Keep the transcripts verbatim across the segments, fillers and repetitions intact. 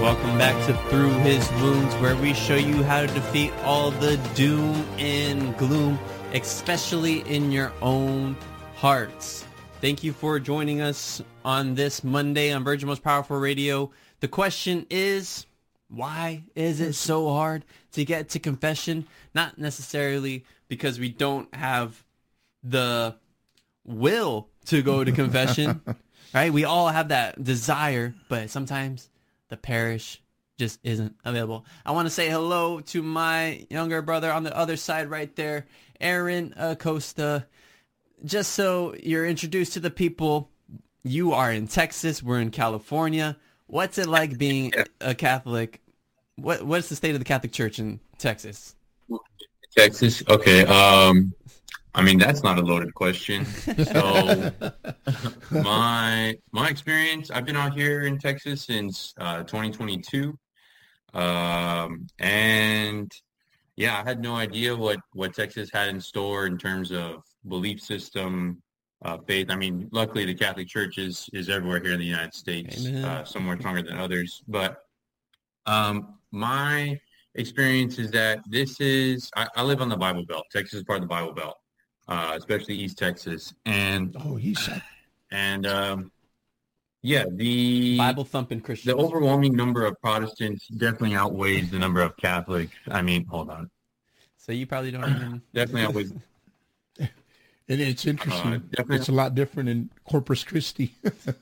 welcome back to Through His Wounds, where we show you how to defeat all the doom and gloom, especially in your own hearts. Thank you for joining us on this Monday on Virgin Most Powerful Radio. The question is, why is it so hard to get to confession? Not necessarily because we don't have the will to go to confession, right? We all have that desire, but sometimes the parish just isn't available. I want to say hello to my younger brother on the other side right there, Aaron Acosta. Just so you're introduced to the people, you are in Texas, we're in California. What's it like being a Catholic? What What's the state of the Catholic Church in Texas? Texas? Okay. Um, I mean, that's not a loaded question. So my my experience, I've been out here in Texas since uh, twenty twenty-two. Um, and yeah, I had no idea what, what Texas had in store in terms of belief system, uh, faith. I mean, luckily the Catholic Church is, is everywhere here in the United States, uh, some more stronger than others. But um, my experience is that this is, I, I live on the Bible Belt. Texas is part of the Bible Belt. Uh, especially East Texas, and oh, East, and um, yeah, the Bible thumping Christians. The overwhelming number of Protestants definitely outweighs the number of Catholics. I mean, hold on. So you probably don't even definitely outweighs. And it's interesting. Uh, definitely. It's a lot different in Corpus Christi.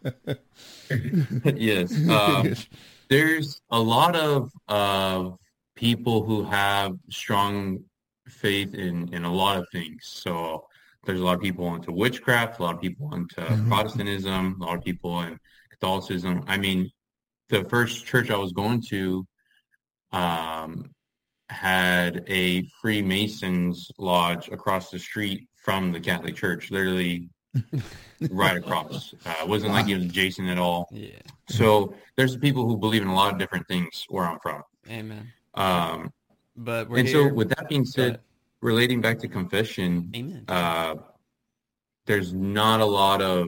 Yes, um, there's a lot of uh, people who have strong faith in, in a lot of things. So there's a lot of people into witchcraft, a lot of people into mm-hmm. Protestantism, a lot of people in Catholicism. I mean, the first church I was going to um, had a Freemasons lodge across the street from the Catholic Church, literally right across. Uh, it wasn't wow. like it was adjacent at all. Yeah. So there's people who believe in a lot of different things where I'm from. Amen. Um, But we're and here. so with that being said, relating back to confession, Amen. Uh, there's not a lot of,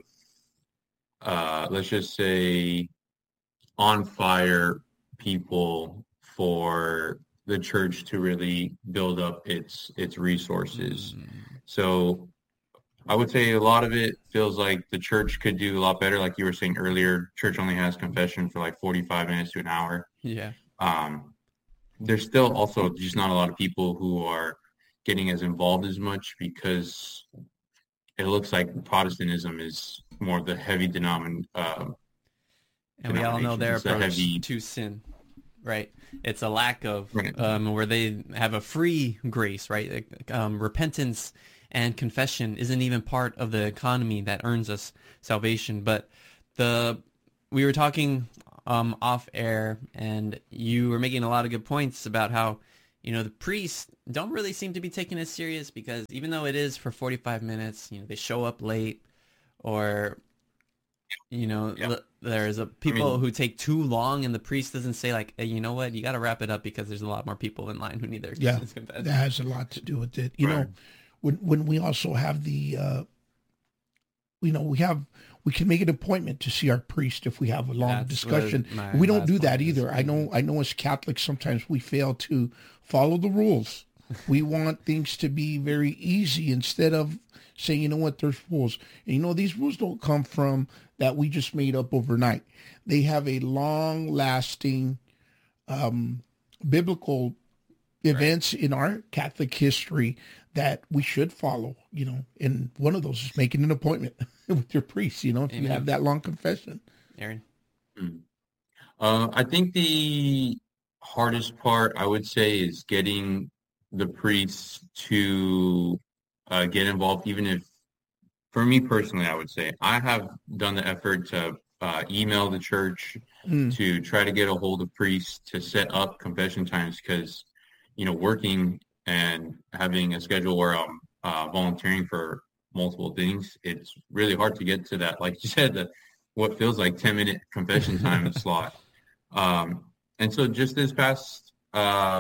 uh, let's just say, on fire people for the church to really build up its its resources. Mm. So I would say a lot of it feels like the church could do a lot better. Like you were saying earlier, church only has confession for like forty-five minutes to an hour. Yeah. Um, there's still also just not a lot of people who are getting as involved as much because it looks like Protestantism is more of the heavy denomin. Uh, and we all know their it's approach heavy... to sin, right? It's a lack of right. um, where they have a free grace, right? Um, repentance and confession isn't even part of the economy that earns us salvation. But the we were talking um, off air, and you were making a lot of good points about how, you know, the priests don't really seem to be taking it serious because even though it is for forty-five minutes, you know, they show up late, or, you know, yeah. l- there's a people I mean, who take too long, and the priest doesn't say like, hey, you know what, you got to wrap it up because there's a lot more people in line who need their yeah, confessed. That has a lot to do with it. You right. know, when when we also have the, uh, you know, we have. We can make an appointment to see our priest if we have a long That's discussion. We don't do that either. I know I know as Catholics, sometimes we fail to follow the rules. We want things to be very easy instead of saying, you know what, there's rules. And you know, these rules don't come from that we just made up overnight. They have a long-lasting um, biblical events right. in our Catholic history that we should follow, you know, and one of those is making an appointment with your priest, you know, if Amen. You have that long confession. Aaron? Uh, I think the hardest part, I would say, is getting the priests to uh, get involved, even if, for me personally, I would say, I have done the effort to uh, email the church mm. to try to get a hold of priests to set up confession times because, you know, working and having a schedule where I'm uh, volunteering for multiple things, it's really hard to get to that, like you said, the, what feels like ten minute confession time slot. Um, and so just this past uh,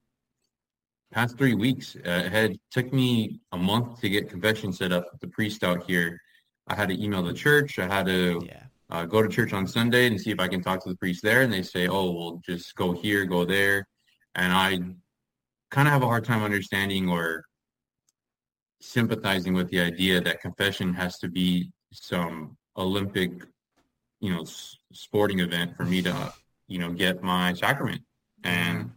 past three weeks, uh, it had took me a month to get confession set up with the priest out here. I had to email the church. I had to yeah. uh, go to church on Sunday and see if I can talk to the priest there. And they say, oh, well, just go here, go there. And I kind of have a hard time understanding or sympathizing with the idea that confession has to be some Olympic, you know, s- sporting event for me to, you know, get my sacrament. And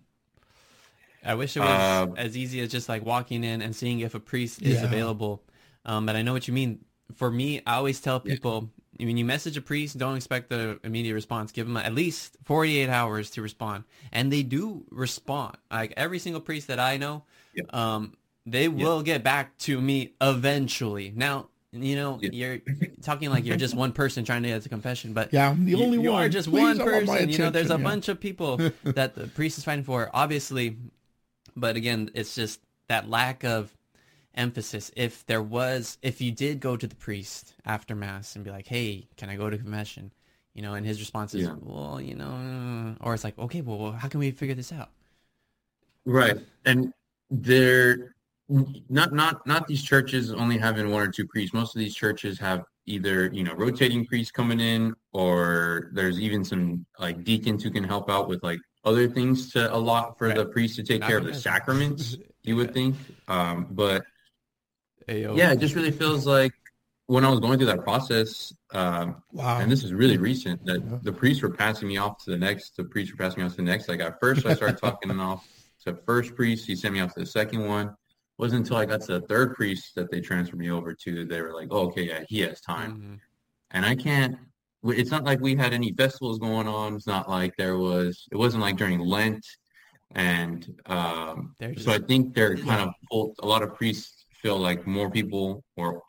I wish it was uh, as easy as just like walking in and seeing if a priest is Yeah. available. Um, but I know what you mean. For me, I always tell people, when you message a priest, don't expect the immediate response. Give them at least forty-eight hours to respond. And they do respond. Like every single priest that I know, Yeah. um, they will get back to me eventually. Now, you know, Yeah. you're talking like you're just one person trying to get to confession, but Yeah, I'm the you- only you one. are just Please, one I want my person. You know, there's a attention, yeah. bunch of people that the priest is fighting for, obviously. But again, it's just that lack of emphasis. If there was, if you did go to the priest after mass and be like, hey, can I go to confession? You know, and his response is, Yeah. well, you know, or it's like, okay, well, well, how can we figure this out? right. And they're not, not, not these churches only having one or two priests. Most of these churches have either, you know, rotating priests coming in, or there's even some like deacons who can help out with like other things to allot for Right. the priest to take Not care of the confession. sacraments, you would Yeah. think. Um, but Ayo. yeah, it just really feels like when I was going through that process, um, Wow. and this is really recent, that Yeah. the priests were passing me off to the next, the priests were passing me off to the next. Like at first I started talking off to the first priest, he sent me off to the second one. It wasn't until I got to the third priest that they transferred me over to, they were like, oh, okay, yeah, he has time. Mhm. And I can't, it's not like we had any festivals going on. It's not like there was, it wasn't like during Lent. And um, They're so I just- think they're kind of, full, a lot of priests feel like more people, or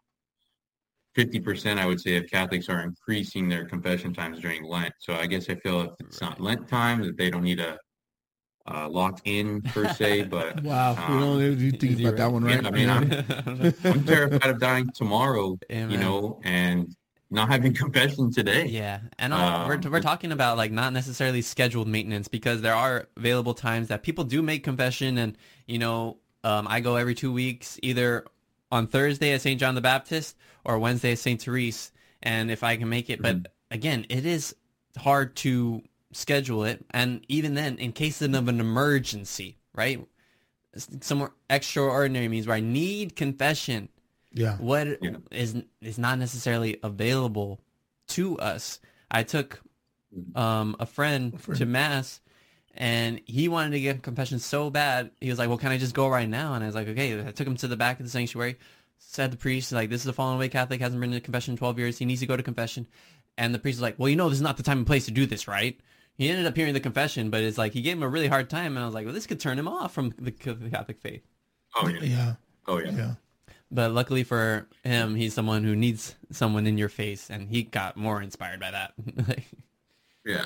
fifty percent, I would say, of Catholics are increasing their confession times during Lent. So I guess I feel if it's not Lent time, that they don't need a uh, locked in per se. But Wow. um, we don't you think Is he about that right? one, Yeah, right? I mean, I'm- I'm terrified of dying tomorrow, Amen. you know, and not having confession today. Yeah, and all, we're Um, we're talking about like not necessarily scheduled maintenance, because there are available times that people do make confession, and you know, um, I go every two weeks, either on Thursday at Saint John the Baptist or Wednesday at Saint Therese, and if I can make it. Mm-hmm. But again, it is hard to schedule it, and even then, in case of an emergency, right? Somewhere extraordinary means where I need confession. Yeah. What Yeah. is is not necessarily available to us. I took um, a friend A friend. to mass, and he wanted to get confession so bad. He was like, well, can I just go right now? And I was like, okay. I took him to the back of the sanctuary, said the priest, like, this is a fallen away Catholic, hasn't been to confession in twelve years. He needs to go to confession. And the priest was like, well, you know, this is not the time and place to do this, right? He ended up hearing the confession, but it's like, he gave him a really hard time. And I was like, well, this could turn him off from the Catholic faith. Oh, yeah. Yeah. Oh, yeah. Yeah. But luckily for him, he's someone who needs someone in your face, and he got more inspired by that. Yeah.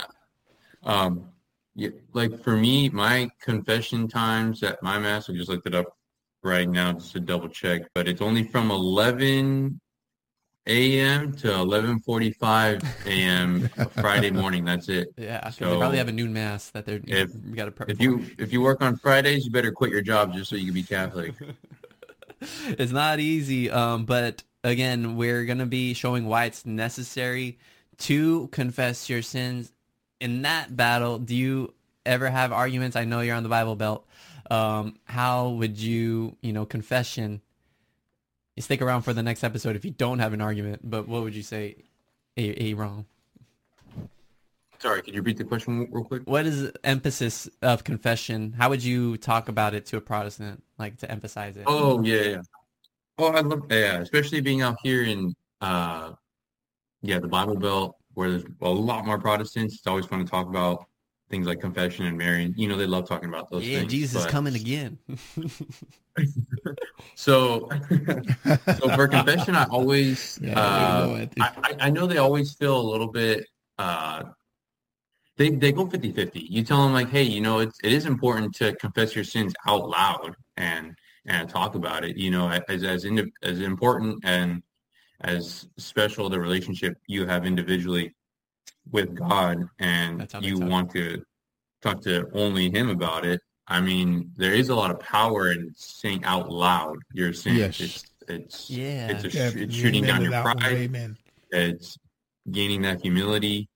Um, yeah, like for me, my confession times at my mass, I just looked it up right now just to double check, but it's only from eleven a m to eleven forty-five a m Friday morning. That's it. Yeah, 'cause they So, probably have a noon mass that they're if- we got to prep If for. you if you work on Fridays, you better quit your job just so you can be Catholic. It's not easy, um, but again, we're gonna be showing why it's necessary to confess your sins. In that battle, do you ever have arguments? I know you're on the Bible Belt. Um, how would you, you know, confession? You stick around for the next episode if you don't have an argument. But what would you say, a, a wrong? Sorry, could you repeat the question real quick? What is the emphasis of confession? How would you talk about it to a Protestant, like to emphasize it? Oh, yeah, yeah. Oh, I love yeah, especially being out here in uh yeah, the Bible Belt where there's a lot more Protestants. It's always fun to talk about things like confession and marrying. You know, they love talking about those yeah, things. Jesus is but- coming again. So, so for confession, I always, Yeah, uh, we know it. I, I- I know they always feel a little bit, uh, they they go fifty-fifty. You tell them like, hey, you know, it's, it is important to confess your sins out loud and and talk about it. You know, as as indi- as important and as special the relationship you have individually with God, and That's how they you talk. want to talk to only Him about it. I mean, there is a lot of power in saying out loud your sins. Yes. It's it's Yeah. it's, a sh- Yeah, it's shooting amen down to your that one. pride. Amen. It's gaining that humility.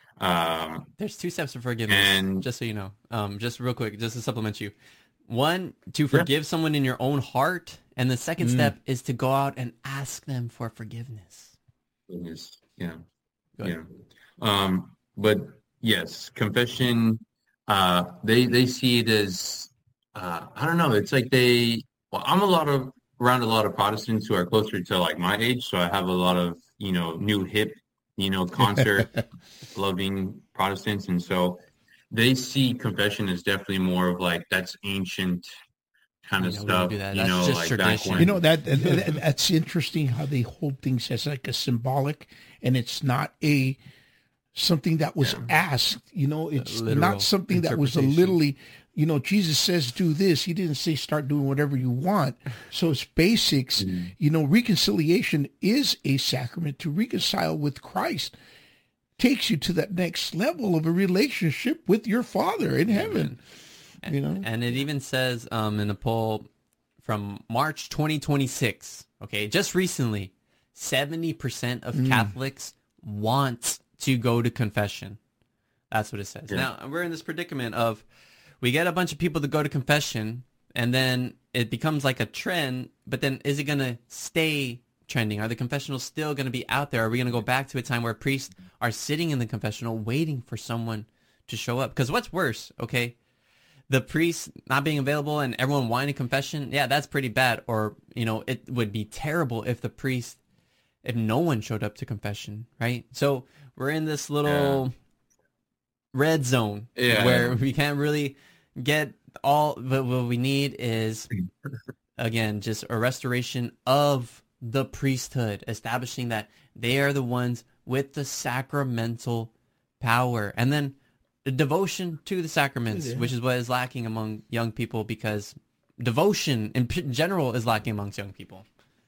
Um, There's two steps for forgiveness, and just so you know. Um, just real quick, just to supplement you. One, to forgive yeah. someone in your own heart. And the second mm. step is to go out and ask them for forgiveness. Goodness. Yeah. Yeah. Um, but yes, confession, uh, they, they see it as, uh, I don't know. It's like they, well, I'm a lot of, around a lot of Protestants who are closer to like my age. So I have a lot of, you know, new hip, you know, concert loving Protestants. And so they see confession as definitely more of like, that's ancient kind of know, stuff, that. you that's know, just like tradition. back when, you know, that, that that's interesting how they hold things as like a symbolic, and it's not a, something that was yeah. asked, you know, it's not something that was a literally, you know, Jesus says, do this. He didn't say start doing whatever you want. So it's basics, mm-hmm. you know, reconciliation is a sacrament. To reconcile with Christ takes you to that next level of a relationship with your Father in heaven. And, you know, and it even says um, in a poll from March twenty twenty-six, okay, just recently, seventy percent of mm. Catholics want to go to confession. That's what it says. Yeah. Now, we're in this predicament of we get a bunch of people to go to confession, and then it becomes like a trend, but then is it going to stay trending? Are the confessionals still going to be out there? Are we going to go back to a time where priests are sitting in the confessional waiting for someone to show up? Because what's worse, okay? The priest not being available and everyone wanting confession, yeah, that's pretty bad. Or, you know, it would be terrible if the priest, if no one showed up to confession, right? So we're in this little yeah. red zone yeah. where we can't really get all, but what we need is, again, just a restoration of the priesthood, establishing that they are the ones with the sacramental power. And then the devotion to the sacraments, yeah. which is what is lacking among young people, because devotion in p- general is lacking amongst young people.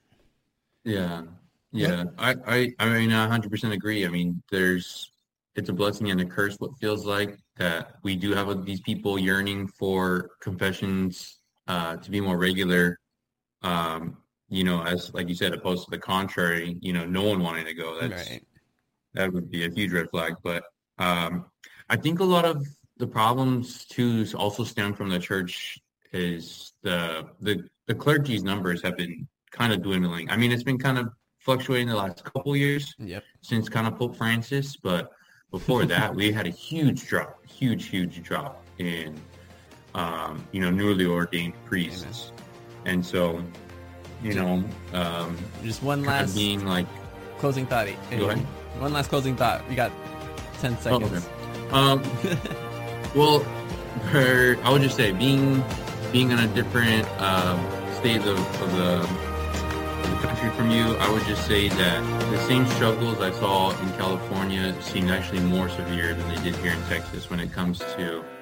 Yeah. Yeah. I, I, I mean, I one hundred percent agree. I mean, there's, it's a blessing and a curse, what feels like, that we do have these people yearning for confessions uh, to be more regular. Um, you know, as, like you said, opposed to the contrary, you know, no one wanting to go. That's, right. That would be a huge red flag. But um, I think a lot of the problems too also stem from the church is the, the, the clergy's numbers have been kind of dwindling. I mean, it's been kind of fluctuating the last couple of years yep. since kind of Pope Francis, but before that, we had a huge drop, huge, huge drop in, um, you know, newly ordained priests. Amen. And so, you know, um, just one last being like closing thought. Go ahead. One last closing thought. You got ten seconds. Oh, okay. Um, well, for, I would just say being being in a different um, state of, of, the, of the country from you, I would just say that the same struggles I saw in California seemed actually more severe than they did here in Texas when it comes to